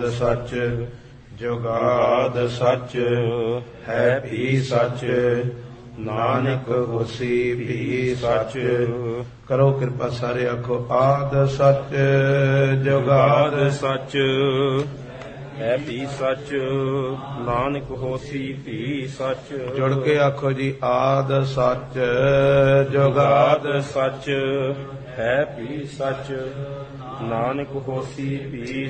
ਆਦ ਸੱਚ, ਜੁਗਾਦ ਸੱਚ, ਹੈ ਵੀ ਸੱਚ, ਨਾਨਕ ਹੋਸੀ ਵੀ ਸੱਚ। ਕਰੋ ਕਿਰਪਾ ਸਾਰੇ ਆਖੋ ਆਦ ਸੱਚ, ਜੁਗਾਦ ਸੱਚ, ਹੈ ਵੀ ਸੱਚ, ਨਾਨਕ ਹੋਸੀ ਵੀ ਸੱਚ। ਜੁੜ ਕੇ ਆਖੋ ਜੀ ਆਦ ਸੱਚ, ਜੁਗਾਦ ਸੱਚ, ਹੈ ਵੀ ਸੱਚ, ਨਾਨਕ ਹੋਸੀ ਵੀ